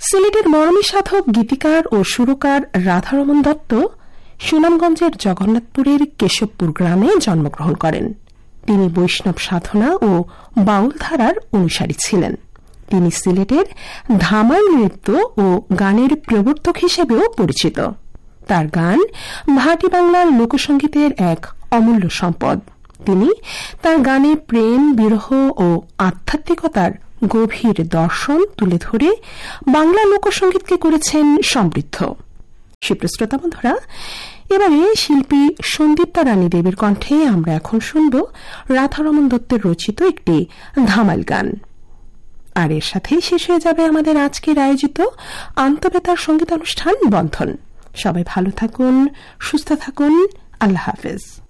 সিলেটের মরমী সাধক, গীতিকার ও সুরকার রাধারমণ দত্ত সুনামগঞ্জের জগন্নাথপুরের কেশবপুর গ্রামে জন্মগ্রহণ করেন। তিনি বৈষ্ণব সাধনা ও বাউল ধারার অনুসারী ছিলেন। তিনি সিলেটের ধামাল নৃত্য ও গানের প্রবর্তক হিসেবেও পরিচিত। তার গান ভাটি বাংলার লোকসঙ্গীতের এক অমূল্য সম্পদ। তিনি তার গানে প্রেম, বিরহ ও আধ্যাত্মিকতার গভীর দর্শন তুলে ধরে বাংলা লোকসঙ্গীতকে করেছেন সমৃদ্ধ। সুপ্রশ্রোতা বন্ধুরা, এবারে শিল্পী সন্দীপ্তা রানী দেবীর কণ্ঠে আমরা এখন শুনব রাধারমণ দত্তের রচিত একটি ধামাল গান। আর এর সাথেই শেষ হয়ে যাবে আমাদের আজকের আয়োজিত আন্তঃবেতার সঙ্গীতানুষ্ঠান বন্ধন। সবাই ভালো থাকুন, সুস্থ থাকুন। আল্লাহ হাফেজ।